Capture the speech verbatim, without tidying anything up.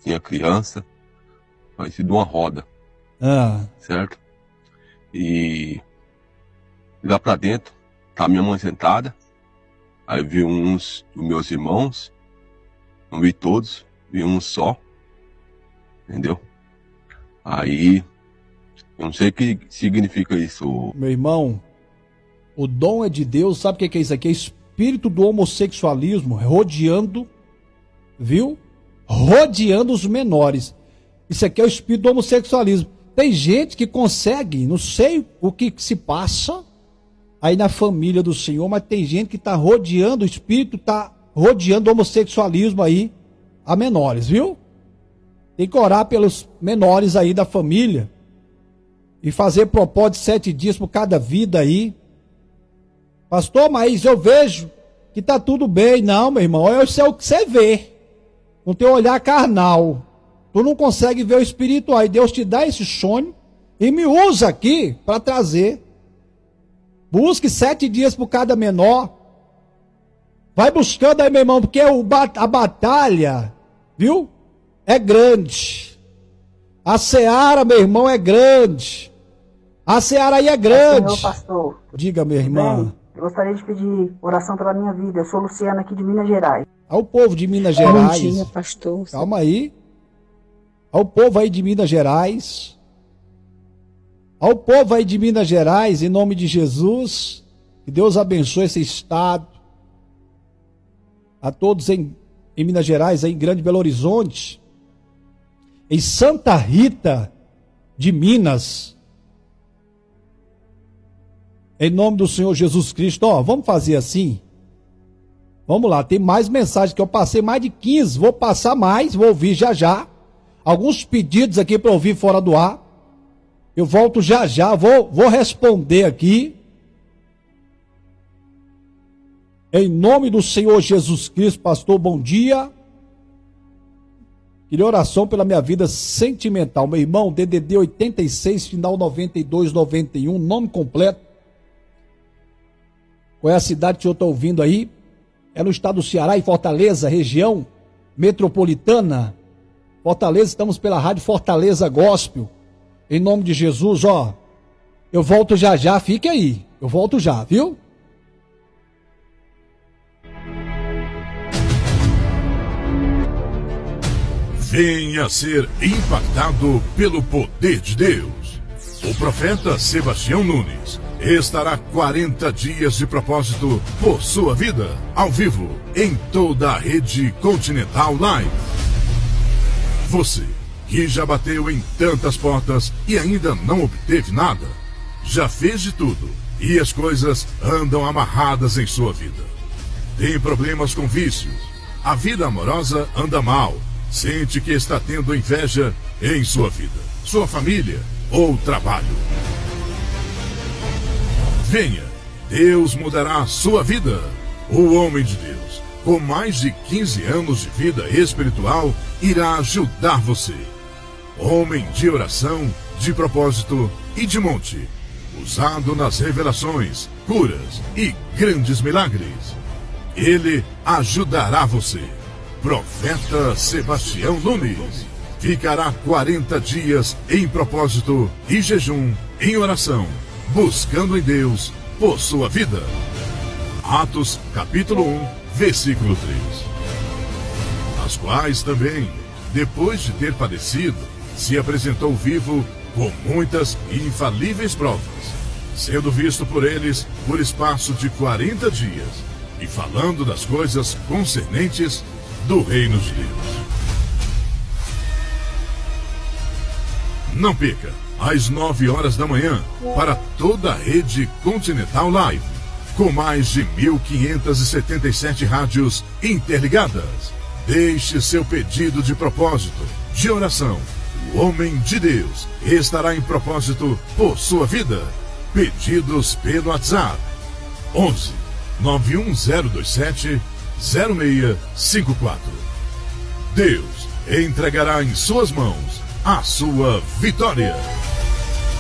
tinha criança, parecido uma roda. Ah. Certo? E lá pra dentro, tá minha mãe sentada. Aí vi uns dos meus irmãos, não vi todos, vi um só. Entendeu? Aí, eu não sei o que significa isso. Meu irmão, o dom é de Deus, sabe o que é isso aqui? É espírito do homossexualismo rodeando, viu? Rodeando os menores. Isso aqui é o espírito do homossexualismo. Tem gente que consegue, não sei o que se passa aí na família do Senhor, mas tem gente que está rodeando, o espírito está rodeando o homossexualismo aí a menores, viu? Tem que orar pelos menores aí da família e fazer propósito de sete dias por cada vida aí. Pastor, mas eu vejo que está tudo bem. Não, meu irmão, eu sei o que você vê, com teu olhar carnal. Tu não consegue ver o espiritual. Aí Deus te dá esse sonho e me usa aqui para trazer. Busque sete dias por cada menor. Vai buscando aí, meu irmão, porque o, a batalha, viu? É grande. A seara, meu irmão, é grande. A seara aí é grande. Senhor pastor. Diga, minha irmã. Bem, eu gostaria de pedir oração pela minha vida. Eu sou Luciana aqui de Minas Gerais. Ao povo de Minas Gerais. Bom dia, pastor. Calma aí. Ao povo aí de Minas Gerais. Ao povo aí de Minas Gerais, em nome de Jesus, que Deus abençoe esse estado. A todos em, em Minas Gerais, aí em Grande Belo Horizonte, em Santa Rita de Minas. Em nome do Senhor Jesus Cristo, ó, vamos fazer assim. Vamos lá, tem mais mensagens que eu passei, mais de quinze, vou passar mais, vou ouvir já já. Alguns pedidos aqui para ouvir fora do ar. Eu volto já já, vou, vou responder aqui. Em nome do Senhor Jesus Cristo, pastor, bom dia. Queria oração pela minha vida sentimental. Meu irmão, D D D oitenta e seis, final noventa e dois, noventa e um, nome completo. Qual é a cidade que o senhor está ouvindo aí? É no estado do Ceará, em Fortaleza, região metropolitana. Fortaleza, estamos pela rádio Fortaleza Gospel. Em nome de Jesus, ó, eu volto já já, fique aí, eu volto já, viu? Venha ser impactado pelo poder de Deus. O profeta Sebastião Nunes estará quarenta dias de propósito por sua vida, ao vivo, em toda a rede Continental Live. Você que já bateu em tantas portas e ainda não obteve nada, já fez de tudo e as coisas andam amarradas em sua vida. Tem problemas com vícios, a vida amorosa anda mal, sente que está tendo inveja em sua vida, sua família ou trabalho. Venha, Deus mudará a sua vida. O homem de Deus, com mais de quinze anos de vida espiritual, irá ajudar você. Homem de oração, de propósito e de monte, usado nas revelações, curas e grandes milagres. Ele ajudará você. Profeta Sebastião Nunes ficará quarenta dias em propósito e jejum, em oração, buscando em Deus por sua vida. Atos capítulo um, versículo três. As quais também, depois de ter padecido, se apresentou vivo com muitas e infalíveis provas, sendo visto por eles por espaço de quarenta dias, e falando das coisas concernentes do reino de Deus. Não perca, às nove horas da manhã, para toda a rede Continental Live, com mais de mil quinhentas e setenta e sete rádios interligadas. Deixe seu pedido de propósito, de oração. O homem de Deus estará em propósito por sua vida. Pedidos pelo WhatsApp onze, nove um zero dois sete, zero seis cinco quatro. Deus entregará em suas mãos a sua vitória.